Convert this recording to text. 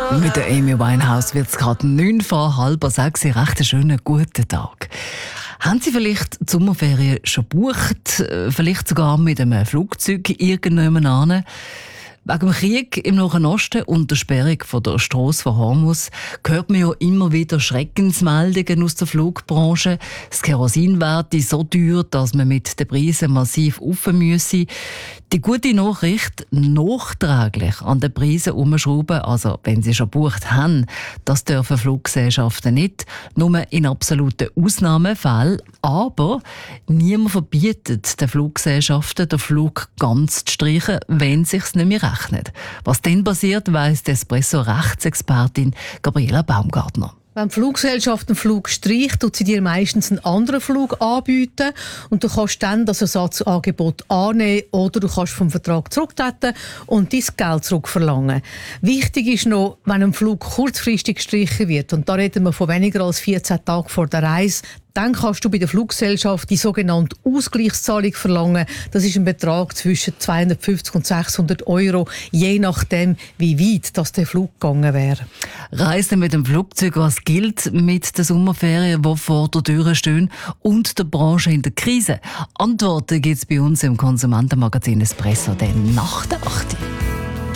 Mit der Amy Winehouse wird es gerade 9 vor halb 6. Recht einen schönen guten Tag. Haben Sie vielleicht die Sommerferien schon gebucht? Vielleicht sogar mit einem Flugzeug irgendjemand hin? Wegen dem Krieg im Nahen Osten und der Sperrung von der Strasse von Hormuz hört man ja immer wieder Schreckensmeldungen aus der Flugbranche. Das Kerosin werde so teuer, dass man mit den Preisen massiv rauf müsse. Die gute Nachricht, nachträglich an den Preisen umschrauben, also wenn sie schon gebucht haben, das dürfen Fluggesellschaften nicht, nur in absoluten Ausnahmefällen. Aber niemand verbietet den Fluggesellschaften, den Flug ganz zu streichen, wenn es sich nicht mehr rechnet. Was dann passiert, weiss die Espresso-Rechtsexpertin Gabriela Baumgartner. Wenn die Fluggesellschaft einen Flug streicht, tut sie dir meistens einen anderen Flug anbieten und du kannst dann das Ersatzangebot annehmen oder du kannst vom Vertrag zurücktreten und dein Geld zurückverlangen. Wichtig ist noch, wenn ein Flug kurzfristig gestrichen wird, und da reden wir von weniger als 14 Tagen vor der Reise, dann kannst du bei der Fluggesellschaft die sogenannte Ausgleichszahlung verlangen. Das ist ein Betrag zwischen 250 und 600 €, je nachdem, wie weit das der Flug gegangen wäre. Reisen mit dem Flugzeug, was gilt mit den Sommerferien, die vor der Tür stehen, und der Branche in der Krise? Antworten gibt es bei uns im Konsumentenmagazin Espresso, dann nach der 8.